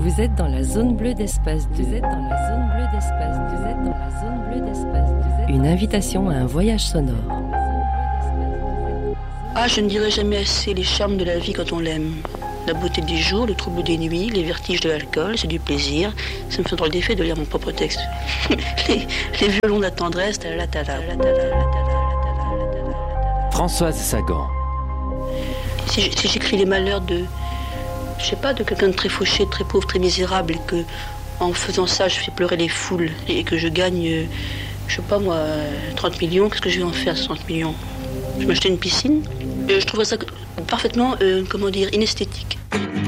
Vous êtes dans la zone bleue d'Espace 2. Vous êtes dans la zone bleue d'Espace 2. Vous êtes dans la zone bleue d'Espace 2. Une invitation à un voyage sonore. Ah, je ne dirai jamais assez les charmes de la vie quand on l'aime. La beauté du jour, le trouble des nuits, les vertiges de l'alcool, c'est du plaisir. Ça me fait drôle d'effet de lire mon propre texte. les violons de la tendresse, Françoise Sagan. Si j'écris les malheurs de, je sais pas, de quelqu'un de très fauché, très pauvre, très misérable, et que en faisant ça, je fais pleurer les foules, et que je gagne, je sais pas moi, 30 millions, qu'est-ce que je vais en faire, 30 millions? Je vais m'acheter une piscine. Je trouverais ça parfaitement, inesthétique.